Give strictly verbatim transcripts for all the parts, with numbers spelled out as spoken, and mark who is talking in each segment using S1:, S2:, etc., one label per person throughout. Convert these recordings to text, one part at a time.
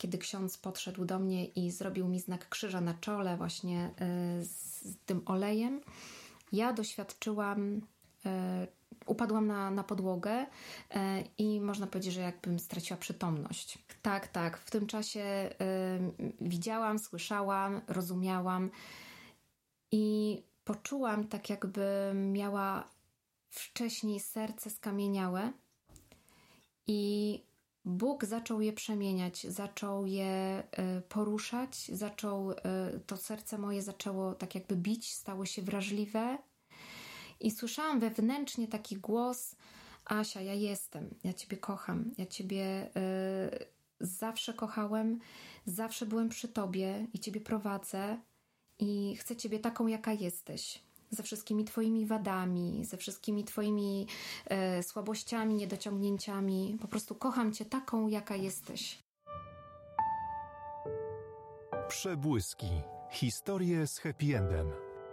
S1: kiedy ksiądz podszedł do mnie i zrobił mi znak krzyża na czole właśnie z tym olejem, ja doświadczyłam, upadłam na, na podłogę i można powiedzieć, że jakbym straciła przytomność. Tak, tak. W tym czasie widziałam, słyszałam, rozumiałam i poczułam tak, jakby miała wcześniej serce skamieniałe i Bóg zaczął je przemieniać, zaczął je poruszać, zaczął, to serce moje zaczęło tak jakby bić, stało się wrażliwe i słyszałam wewnętrznie taki głos: Asia, ja jestem, ja Ciebie kocham, ja Ciebie y, zawsze kochałem, zawsze byłem przy Tobie i Ciebie prowadzę i chcę Ciebie taką, jaka jesteś. Ze wszystkimi Twoimi wadami, ze wszystkimi Twoimi e, słabościami, niedociągnięciami. Po prostu kocham Cię taką, jaka jesteś.
S2: Przebłyski. Historie z happy endem.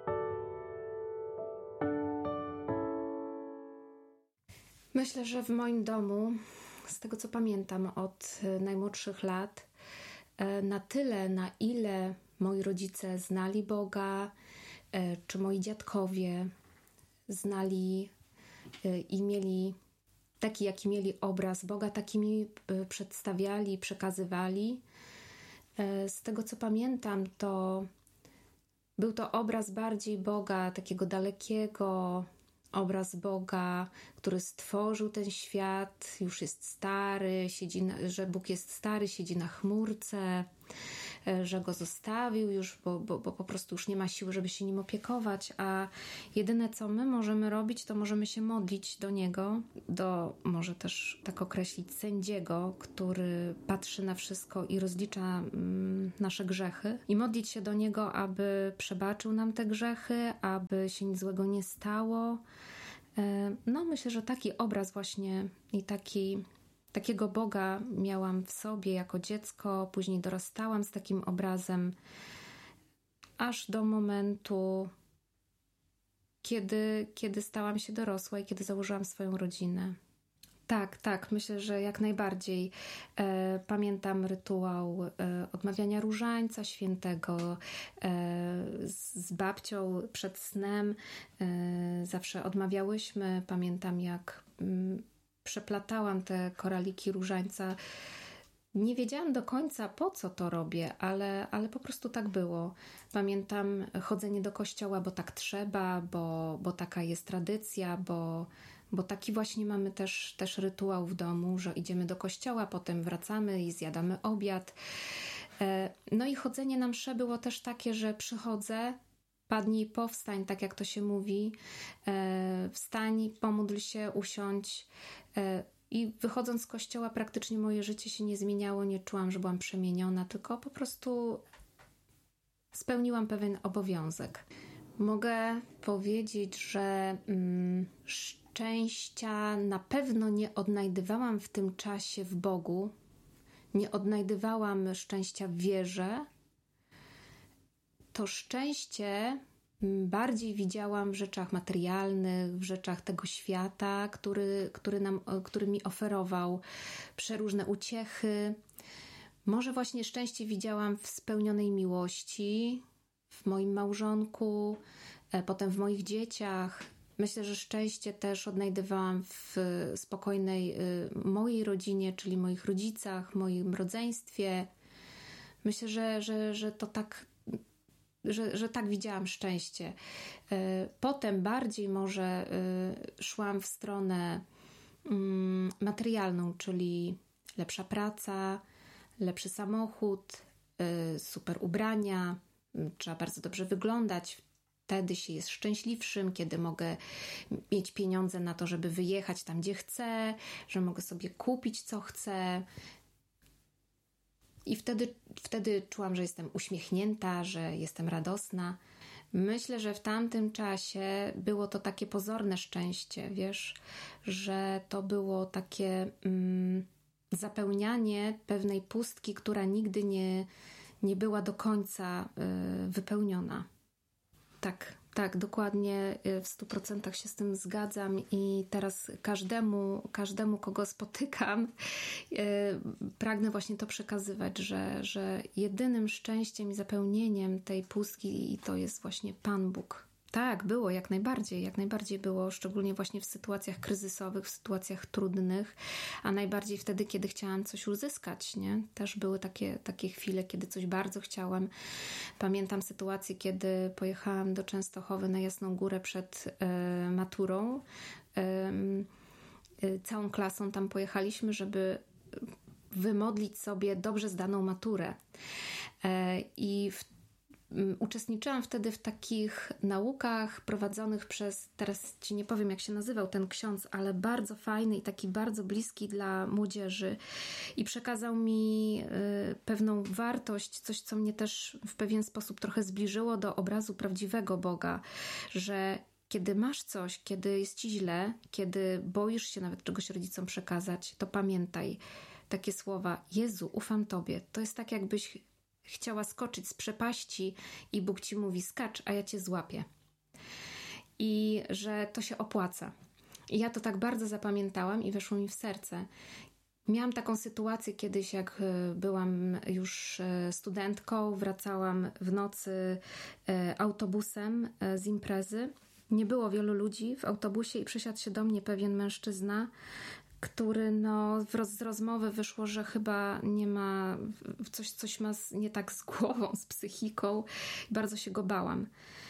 S1: Myślę, że w moim domu, z tego co pamiętam od najmłodszych lat, na tyle, na ile moi rodzice znali Boga, czy moi dziadkowie znali i mieli taki, jaki mieli obraz Boga, taki mi przedstawiali, przekazywali. Z tego, co pamiętam, to był to obraz bardziej Boga, takiego dalekiego, obraz Boga, który stworzył ten świat, już jest stary, siedzi na, że Bóg jest stary, siedzi na chmurce, że go zostawił już, bo, bo, bo po prostu już nie ma siły, żeby się nim opiekować, a jedyne, co my możemy robić, to możemy się modlić do Niego, do, może też tak określić, sędziego, który patrzy na wszystko i rozlicza mm, nasze grzechy i modlić się do Niego, aby przebaczył nam te grzechy, aby się nic złego nie stało. No, myślę, że taki obraz właśnie i taki Takiego Boga miałam w sobie jako dziecko, później dorastałam z takim obrazem, aż do momentu, kiedy, kiedy stałam się dorosła i kiedy założyłam swoją rodzinę. Tak, tak, myślę, że jak najbardziej. E, pamiętam rytuał e, odmawiania różańca świętego e, z, z babcią przed snem. E, zawsze odmawiałyśmy. Pamiętam, jak mm, przeplatałam te koraliki różańca. Nie wiedziałam do końca, po co to robię, ale, ale po prostu tak było. Pamiętam chodzenie do kościoła, bo tak trzeba, bo, bo taka jest tradycja, bo, bo taki właśnie mamy też, też rytuał w domu, że idziemy do kościoła, potem wracamy i zjadamy obiad. No i chodzenie na mszę było też takie, że przychodzę, padnij, powstań, tak jak to się mówi, wstań, pomódl się, usiądź. I wychodząc z kościoła praktycznie moje życie się nie zmieniało, nie czułam, że byłam przemieniona, tylko po prostu spełniłam pewien obowiązek. Mogę powiedzieć, że mm, szczęścia na pewno nie odnajdywałam w tym czasie w Bogu, nie odnajdywałam szczęścia w wierze. To szczęście bardziej widziałam w rzeczach materialnych, w rzeczach tego świata, który, który, nam, który mi oferował przeróżne uciechy. Może właśnie szczęście widziałam w spełnionej miłości, w moim małżonku, potem w moich dzieciach. Myślę, że szczęście też odnajdywałam w spokojnej mojej rodzinie, czyli moich rodzicach, moim rodzeństwie. Myślę, że, że, że to tak... Że, że tak widziałam szczęście. Potem bardziej może szłam w stronę materialną, czyli lepsza praca, lepszy samochód, super ubrania, trzeba bardzo dobrze wyglądać. Wtedy się jest szczęśliwszym, kiedy mogę mieć pieniądze na to, żeby wyjechać tam, gdzie chcę, że mogę sobie kupić, co chcę. I wtedy, wtedy czułam, że jestem uśmiechnięta, że jestem radosna. Myślę, że w tamtym czasie było to takie pozorne szczęście, wiesz, że to było takie mm, zapełnianie pewnej pustki, która nigdy nie, nie była do końca y, wypełniona. Tak, tak, dokładnie w stu procentach się z tym zgadzam i teraz każdemu, każdemu kogo spotykam, pragnę właśnie to przekazywać, że, że jedynym szczęściem i zapełnieniem tej pustki to jest właśnie Pan Bóg. Tak, było, jak najbardziej, jak najbardziej było, szczególnie właśnie w sytuacjach kryzysowych, w sytuacjach trudnych, a najbardziej wtedy, kiedy chciałam coś uzyskać, nie? Też były takie, takie chwile, kiedy coś bardzo chciałam. Pamiętam sytuację, kiedy pojechałam do Częstochowy na Jasną Górę przed e, maturą. E, e, całą klasą tam pojechaliśmy, żeby wymodlić sobie dobrze zdaną maturę. E, I w Uczestniczyłam wtedy w takich naukach prowadzonych przez, teraz ci nie powiem jak się nazywał ten ksiądz, ale bardzo fajny i taki bardzo bliski dla młodzieży i przekazał mi y, pewną wartość, coś co mnie też w pewien sposób trochę zbliżyło do obrazu prawdziwego Boga, że kiedy masz coś, kiedy jest ci źle, kiedy boisz się nawet czegoś rodzicom przekazać, to pamiętaj takie słowa: Jezu, ufam Tobie. To jest tak jakbyś chciała skoczyć z przepaści i Bóg ci mówi: skacz, a ja cię złapię. I że to się opłaca. I ja to tak bardzo zapamiętałam i weszło mi w serce. Miałam taką sytuację kiedyś, jak byłam już studentką, wracałam w nocy autobusem z imprezy. Nie było wielu ludzi w autobusie i przysiadł się do mnie pewien mężczyzna, który no z rozmowy wyszło, że chyba nie ma, coś, coś ma nie tak z głową, z psychiką. Bardzo się go bałam.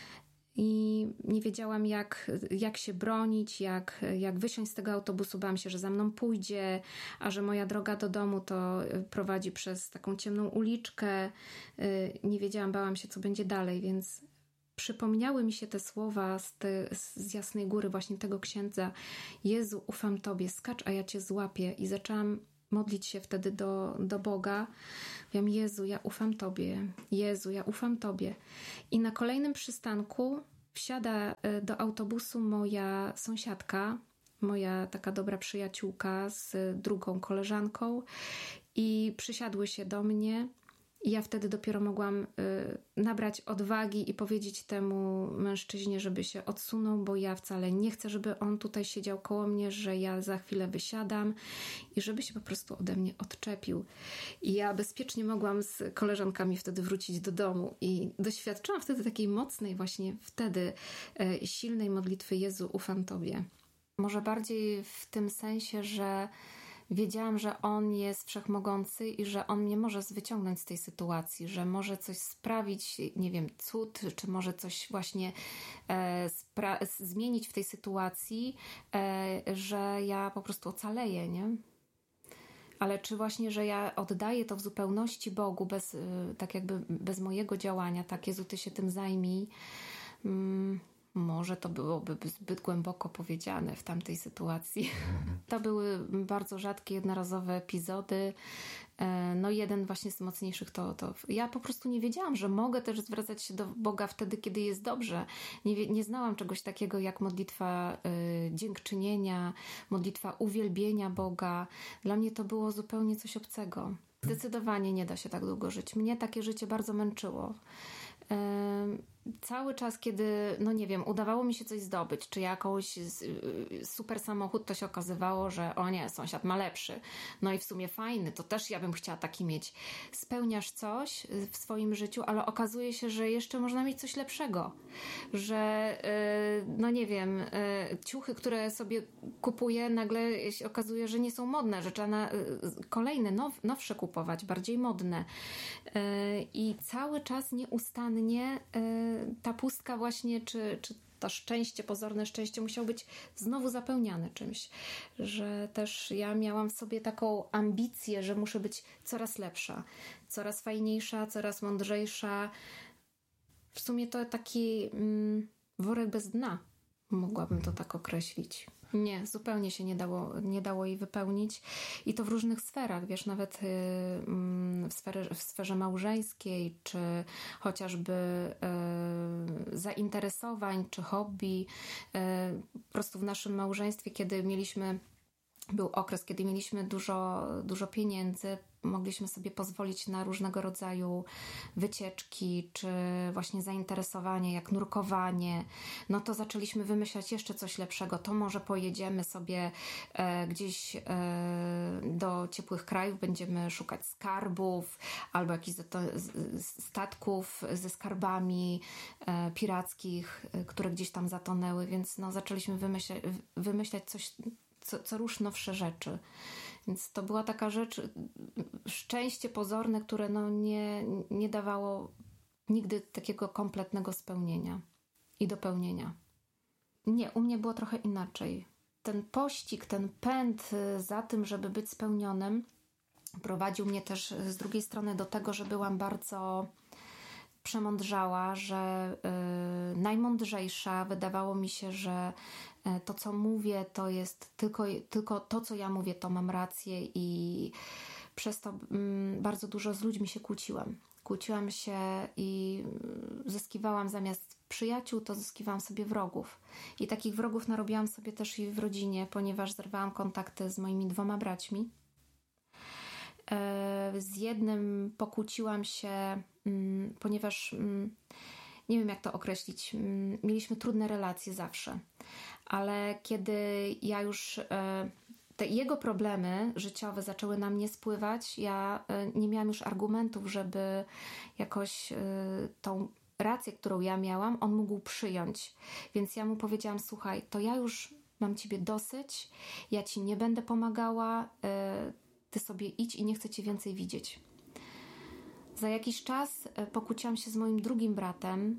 S1: I nie wiedziałam jak, jak się bronić, jak, jak wysiąść z tego autobusu. Bałam się, że za mną pójdzie, a że moja droga do domu to prowadzi przez taką ciemną uliczkę. Nie wiedziałam, bałam się, co będzie dalej, więc przypomniały mi się te słowa z, te, z Jasnej Góry, właśnie tego księdza: Jezu, ufam Tobie, skacz, a ja Cię złapię. I zaczęłam modlić się wtedy do, do Boga. Mówiłam: Jezu, ja ufam Tobie. Jezu, ja ufam Tobie. I na kolejnym przystanku wsiada do autobusu moja sąsiadka, moja taka dobra przyjaciółka z drugą koleżanką i przysiadły się do mnie. I ja wtedy dopiero mogłam y, nabrać odwagi i powiedzieć temu mężczyźnie, żeby się odsunął, bo ja wcale nie chcę, żeby on tutaj siedział koło mnie, że ja za chwilę wysiadam i żeby się po prostu ode mnie odczepił. I ja bezpiecznie mogłam z koleżankami wtedy wrócić do domu i doświadczyłam wtedy takiej mocnej właśnie wtedy y, silnej modlitwy: Jezu, ufam Tobie. Może bardziej w tym sensie, że wiedziałam, że On jest wszechmogący i że On mnie może wyciągnąć z tej sytuacji, że może coś sprawić, nie wiem, cud, czy może coś właśnie e, spra- zmienić w tej sytuacji, e, że ja po prostu ocaleję, nie? Ale czy właśnie, że ja oddaję to w zupełności Bogu, bez, tak jakby bez mojego działania, tak, Jezu, Ty się tym zajmij. Mm. Może to byłoby zbyt głęboko powiedziane w tamtej sytuacji. To były bardzo rzadkie, jednorazowe epizody. No jeden właśnie z mocniejszych to, to... Ja po prostu nie wiedziałam, że mogę też zwracać się do Boga wtedy, kiedy jest dobrze. Nie, nie znałam czegoś takiego jak modlitwa y, dziękczynienia, modlitwa uwielbienia Boga. Dla mnie to było zupełnie coś obcego. Zdecydowanie nie da się tak długo żyć. Mnie takie życie bardzo męczyło. Cały czas, kiedy, no nie wiem, udawało mi się coś zdobyć, czy jakąś super samochód, to się okazywało, że o nie, sąsiad ma lepszy. No i w sumie fajny, to też ja bym chciała taki mieć. Spełniasz coś w swoim życiu, ale okazuje się, że jeszcze można mieć coś lepszego. Że, no nie wiem, ciuchy, które sobie kupuję, nagle się okazuje, że nie są modne, że trzeba na kolejne, now, nowsze kupować, bardziej modne. I cały czas nieustannie ta pustka właśnie, czy, czy to szczęście, pozorne szczęście musiało być znowu zapełniane czymś, że też ja miałam w sobie taką ambicję, że muszę być coraz lepsza, coraz fajniejsza, coraz mądrzejsza. W sumie to taki mm, worek bez dna, mogłabym to tak określić. Nie, zupełnie się nie dało, nie dało jej wypełnić i to w różnych sferach, wiesz, nawet w sferze, w sferze małżeńskiej, czy chociażby zainteresowań, czy hobby. Po prostu w naszym małżeństwie, kiedy mieliśmy Był okres, kiedy mieliśmy dużo, dużo pieniędzy, mogliśmy sobie pozwolić na różnego rodzaju wycieczki, czy właśnie zainteresowanie, jak nurkowanie. No to zaczęliśmy wymyślać jeszcze coś lepszego. To może pojedziemy sobie e, gdzieś e, do ciepłych krajów, będziemy szukać skarbów albo jakichś statków ze skarbami e, pirackich, e, które gdzieś tam zatonęły, więc no, zaczęliśmy wymyślać, wymyślać coś, co, co rusz nowsze rzeczy. Więc to była taka rzecz, szczęście pozorne, które no nie, nie dawało nigdy takiego kompletnego spełnienia i dopełnienia. Nie, u mnie było trochę inaczej. Ten pościg, ten pęd za tym, żeby być spełnionym, prowadził mnie też z drugiej strony do tego, że byłam bardzo przemądrzała, że y, najmądrzejsza. Wydawało mi się, że y, to, co mówię, to jest tylko, tylko to, co ja mówię, to mam rację i przez to y, bardzo dużo z ludźmi się kłóciłam. Kłóciłam się i zyskiwałam zamiast przyjaciół, to zyskiwałam sobie wrogów. I takich wrogów narobiłam sobie też i w rodzinie, ponieważ zerwałam kontakty z moimi dwoma braćmi. Z jednym pokłóciłam się, ponieważ nie wiem, jak to określić. Mieliśmy trudne relacje zawsze, ale kiedy ja już te jego problemy życiowe zaczęły na mnie spływać, ja nie miałam już argumentów, żeby jakoś tą rację, którą ja miałam, on mógł przyjąć. Więc ja mu powiedziałam: słuchaj, to ja już mam ciebie dosyć, ja ci nie będę pomagała, ty sobie idź i nie chcę cię więcej widzieć. Za jakiś czas pokłóciłam się z moim drugim bratem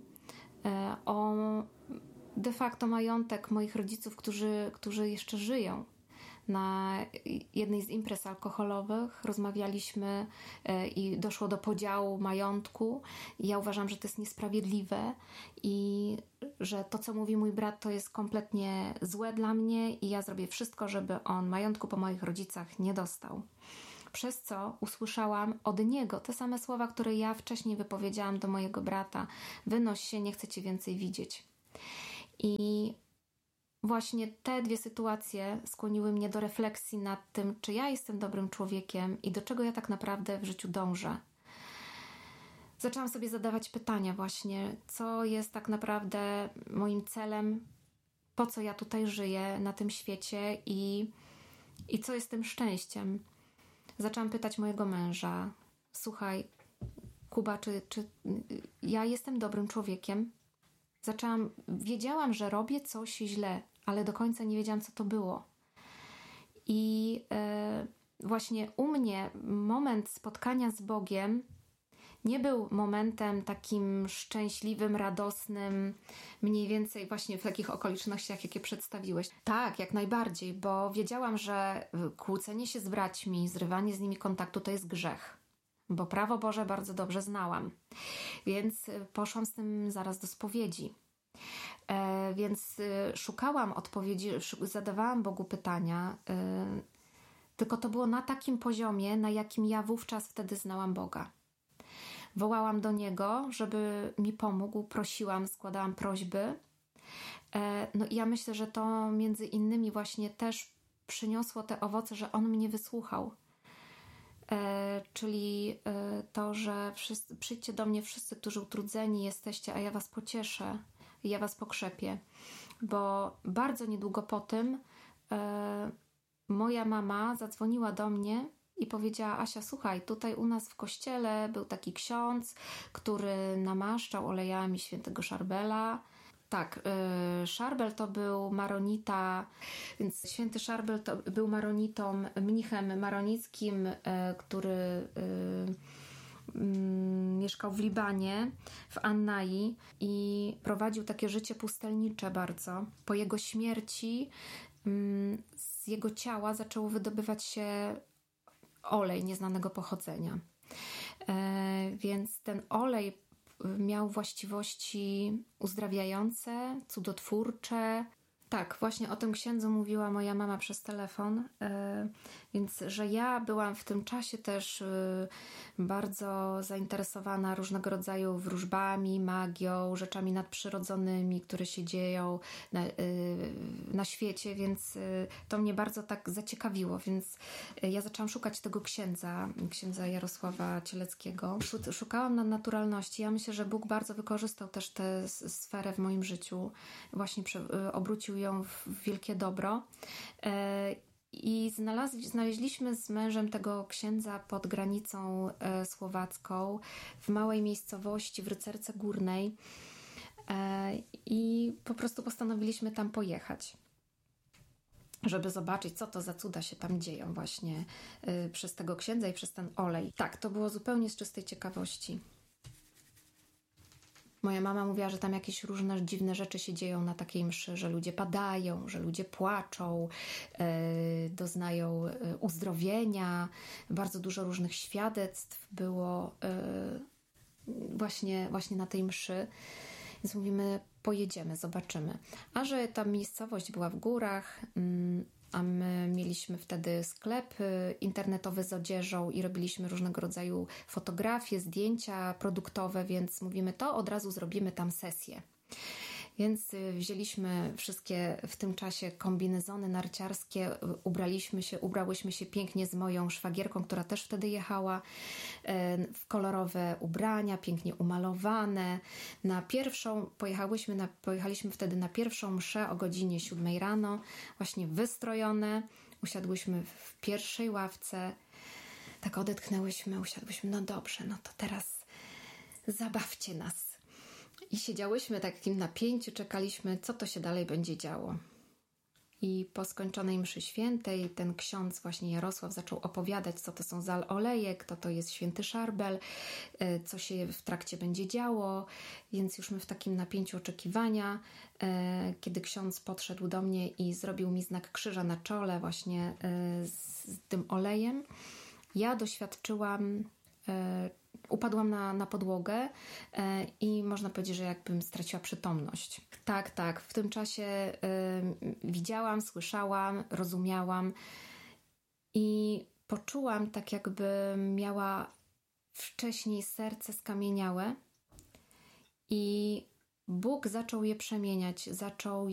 S1: o de facto majątek moich rodziców, którzy, którzy jeszcze żyją. Na jednej z imprez alkoholowych rozmawialiśmy i doszło do podziału majątku. I ja uważam, że to jest niesprawiedliwe i że to, co mówi mój brat, to jest kompletnie złe dla mnie i ja zrobię wszystko, żeby on majątku po moich rodzicach nie dostał. Przez co usłyszałam od niego te same słowa, które ja wcześniej wypowiedziałam do mojego brata: wynoś się, nie chcę cię więcej widzieć. I właśnie te dwie sytuacje skłoniły mnie do refleksji nad tym, czy ja jestem dobrym człowiekiem i do czego ja tak naprawdę w życiu dążę. Zaczęłam sobie zadawać pytania właśnie, co jest tak naprawdę moim celem, po co ja tutaj żyję na tym świecie i, i co jest tym szczęściem. Zaczęłam pytać mojego męża: słuchaj, Kuba, czy, czy ja jestem dobrym człowiekiem? Zaczęłam, wiedziałam, że robię coś źle, ale do końca nie wiedziałam, co to było. I e, właśnie u mnie moment spotkania z Bogiem nie był momentem takim szczęśliwym, radosnym, mniej więcej właśnie w takich okolicznościach, jakie przedstawiłeś. Tak, jak najbardziej, bo wiedziałam, że kłócenie się z braćmi, zrywanie z nimi kontaktu to jest grzech. Bo prawo Boże bardzo dobrze znałam. Więc poszłam z tym zaraz do spowiedzi. E, więc y, szukałam odpowiedzi, zadawałam Bogu pytania, y, tylko to było na takim poziomie, na jakim ja wówczas wtedy znałam Boga. Wołałam do Niego, żeby mi pomógł, prosiłam, składałam prośby. E, no i ja myślę, że to między innymi właśnie też przyniosło te owoce, że On mnie wysłuchał. E, czyli e, to, że wszyscy, przyjdźcie do mnie wszyscy, którzy utrudzeni jesteście, a ja was pocieszę. Ja was pokrzepię, bo bardzo niedługo po tym e, moja mama zadzwoniła do mnie i powiedziała: Asia, słuchaj, tutaj u nas w kościele był taki ksiądz, który namaszczał olejami świętego Szarbela. Tak, y, Szarbel to był maronita, więc święty Szarbel to był maronitą, mnichem maronickim, y, który y, mieszkał w Libanie, w Annai i prowadził takie życie pustelnicze bardzo. Po jego śmierci z jego ciała zaczęło wydobywać się olej nieznanego pochodzenia. Więc ten olej miał właściwości uzdrawiające, cudotwórcze. Tak, właśnie o tym księdzu mówiła moja mama przez telefon, więc że ja byłam w tym czasie też bardzo zainteresowana różnego rodzaju wróżbami, magią, rzeczami nadprzyrodzonymi, które się dzieją na, na świecie, więc to mnie bardzo tak zaciekawiło, więc ja zaczęłam szukać tego księdza, księdza Jarosława Cieleckiego. Szukałam na naturalności. Ja myślę, że Bóg bardzo wykorzystał też tę sferę w moim życiu, właśnie obrócił ją w wielkie dobro. I znalazli, znaleźliśmy z mężem tego księdza pod granicą słowacką, w małej miejscowości w Rycerce Górnej, i po prostu postanowiliśmy tam pojechać, żeby zobaczyć, co to za cuda się tam dzieją właśnie przez tego księdza i przez ten olej. Tak, to było zupełnie z czystej ciekawości. Moja mama mówiła, że tam jakieś różne dziwne rzeczy się dzieją na takiej mszy, że ludzie padają, że ludzie płaczą, yy, doznają yy, uzdrowienia. Bardzo dużo różnych świadectw było yy, właśnie, właśnie na tej mszy. Więc mówimy, pojedziemy, zobaczymy. A że ta miejscowość była w górach, yy, a my mieliśmy wtedy sklep internetowy z odzieżą i robiliśmy różnego rodzaju fotografie, zdjęcia produktowe, więc mówimy, to od razu zrobimy tam sesję. Więc wzięliśmy wszystkie w tym czasie kombinezony narciarskie, ubraliśmy się, ubrałyśmy się pięknie z moją szwagierką, która też wtedy jechała, w kolorowe ubrania, pięknie umalowane. Na pierwszą, pojechałyśmy na, pojechaliśmy wtedy na pierwszą mszę o godzinie siódmej rano, właśnie wystrojone. Usiadłyśmy w pierwszej ławce, tak odetchnęłyśmy, usiadłyśmy, no dobrze, no to teraz zabawcie nas. I siedziałyśmy w takim napięciu, czekaliśmy, co to się dalej będzie działo. I po skończonej mszy świętej ten ksiądz właśnie Jarosław zaczął opowiadać, co to są za oleje, kto to jest święty szarbel, co się w trakcie będzie działo, więc już my w takim napięciu oczekiwania, kiedy ksiądz podszedł do mnie i zrobił mi znak krzyża na czole właśnie z tym olejem, ja doświadczyłam, upadłam na, na podłogę i można powiedzieć, że jakbym straciła przytomność. Tak, tak. W tym czasie y, widziałam, słyszałam, rozumiałam i poczułam tak, jakby miała wcześniej serce skamieniałe i Bóg zaczął je przemieniać, zaczął